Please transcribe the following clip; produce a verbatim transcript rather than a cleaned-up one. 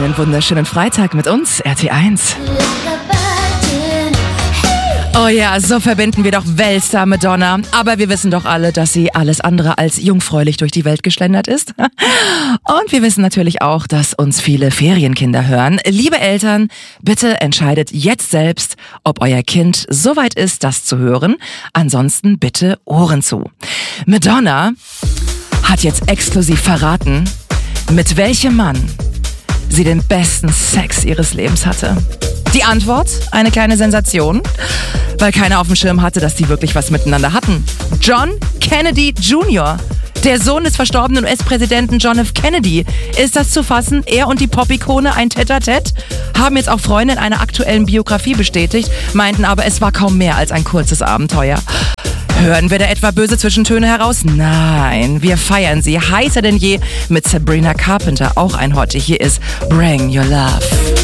Einen wunderschönen Freitag mit uns, R T eins. Oh ja, so verbinden wir doch Weltstar Madonna. Aber wir wissen doch alle, dass sie alles andere als jungfräulich durch die Welt geschlendert ist. Und wir wissen natürlich auch, dass uns viele Ferienkinder hören. Liebe Eltern, bitte entscheidet jetzt selbst, ob euer Kind soweit ist, das zu hören. Ansonsten bitte Ohren zu. Madonna hat jetzt exklusiv verraten, mit welchem Mann sie den besten Sex ihres Lebens hatte. Die Antwort? Eine kleine Sensation, weil keiner auf dem Schirm hatte, dass die wirklich was miteinander hatten. John Kennedy Junior, der Sohn des verstorbenen U S-Präsidenten John F. Kennedy. Ist das zu fassen? Er und die Pop-Ikone ein Tête-à-Tête? Haben jetzt auch Freunde in einer aktuellen Biografie bestätigt, meinten aber, es war kaum mehr als ein kurzes Abenteuer. Hören wir da etwa böse Zwischentöne heraus? Nein, wir feiern sie heißer denn je mit Sabrina Carpenter, auch ein Hottie. Hier ist Bring Your Love.